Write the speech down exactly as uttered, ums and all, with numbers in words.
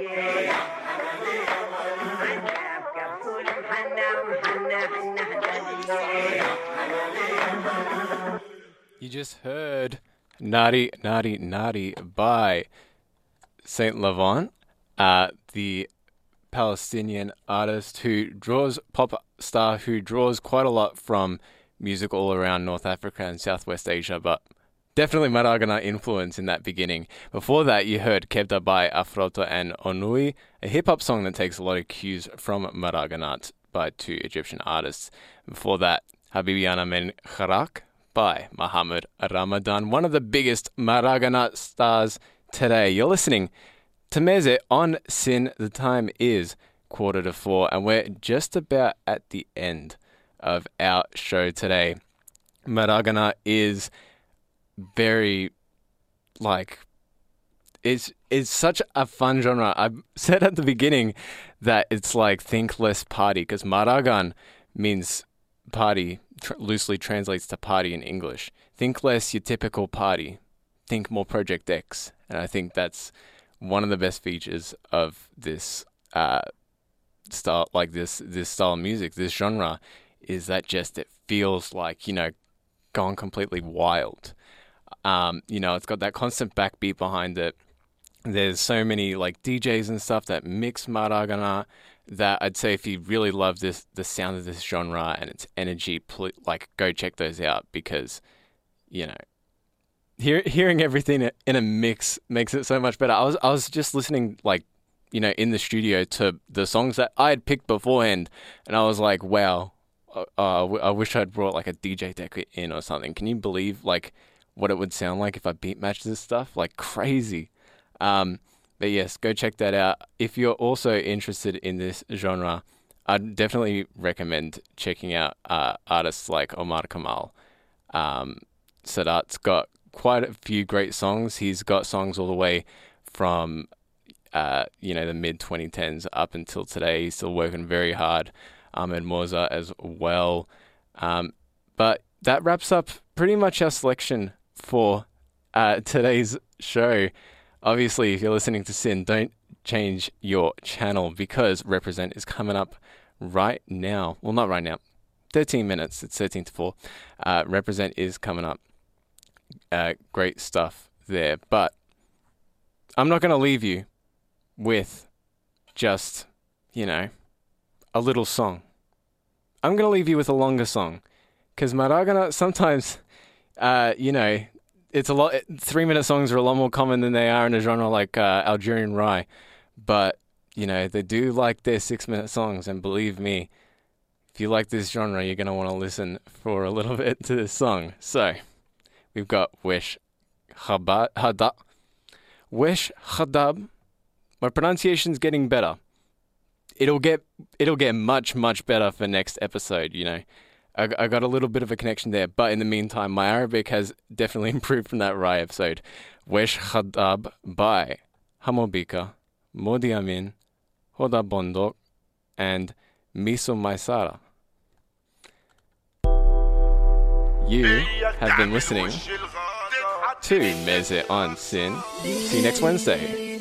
You just heard Naughty, Naughty, Naughty by Saint Levant, uh, the Palestinian artist who draws, pop star who draws quite a lot from music all around North Africa and Southwest Asia, but definitely Maragana influence in that beginning. Before that, you heard Kebda by Afroto and Onui, a hip-hop song that takes a lot of cues from Maraganat by two Egyptian artists. Before that, Habibiana Men Kharak by Muhammad Ramadan, one of the biggest Maraganat stars today. You're listening to Meze on Sin. The time is quarter to four, and we're just about at the end of our show today. Maragana is very, like, it's, it's such a fun genre. I said at the beginning that it's like think less party, because Maragan means party, tr- loosely translates to party in English. Think less your typical party. Think more Project X. And I think that's one of the best features of this uh, style, like this this style of music, this genre, is that just it feels like, you know, gone completely wild. Um, you know, it's got that constant backbeat behind it. There's so many like D Js and stuff that mix Maragana that I'd say if you really love this, the sound of this genre and its energy, pl- like go check those out, because, you know, hear, hearing everything in a mix makes it so much better. I was I was just listening, like, you know, in the studio to the songs that I had picked beforehand, and I was like, wow, uh, uh, I wish I'd brought like a D J deck in or something. Can you believe like what it would sound like if I beat matched this stuff? Like crazy. Um, but yes, go check that out. If you're also interested in this genre, I'd definitely recommend checking out uh, artists like Omar Kamal. Um, Sadat's got quite a few great songs. He's got songs all the way from, uh, you know, the mid twenty tens up until today. He's still working very hard. Ahmed Moza as well. Um, but that wraps up pretty much our selection for uh, today's show. Obviously, if you're listening to Sin, don't change your channel, because Represent is coming up right now. Well, not right now. thirteen minutes. It's thirteen to four. Uh, Represent is coming up. Uh, great stuff there. But I'm not going to leave you with just, you know, a little song. I'm going to leave you with a longer song, because Maragana sometimes, uh, you know, it's a lot. Three minute songs are a lot more common than they are in a genre like uh, Algerian Rai, but you know they do like their six minute songs. And believe me, if you like this genre, you're gonna want to listen for a little bit to this song. So we've got Wesh Hadab. Wesh Hadab. My pronunciation's getting better. It'll get it'll get much much better for next episode. You know. I, I got a little bit of a connection there, but in the meantime, my Arabic has definitely improved from that Rai episode. Wesh Khadab by Hamobika, Modi Amin, Hoda Bondok, and Miso Maisara. You have been listening to Meze on Sin. See you next Wednesday.